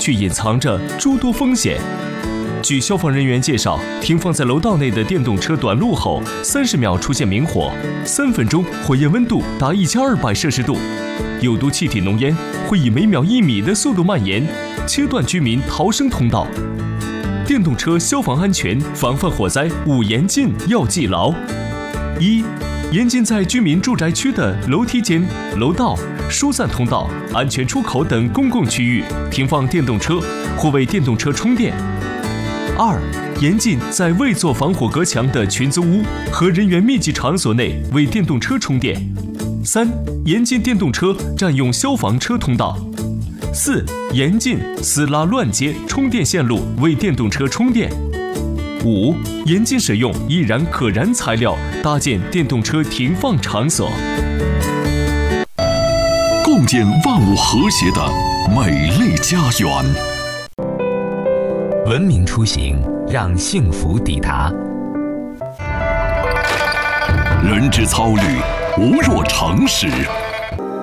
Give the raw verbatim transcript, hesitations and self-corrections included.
却隐藏着诸多风险。据消防人员介绍，停放在楼道内的电动车短路后，三十秒出现明火，三分钟火焰温度达一千二百摄氏度，有毒气体浓烟会以每秒一米的速度蔓延，切断居民逃生通道。电动车消防安全防范火灾五严禁要记牢：一、严禁在居民住宅区的楼梯间、楼道、疏散通道、安全出口等公共区域停放电动车或为电动车充电。二、严禁在未做防火隔墙的群租屋和人员密集场所内为电动车充电。三、严禁电动车占用消防车通道。四、严禁私拉乱接充电线路为电动车充电。五、严禁使用易燃可燃材料搭建电动车停放场所。 共建万物和谐的美丽家园。 文明出行，让幸福抵达。 人之操虑，无若诚实。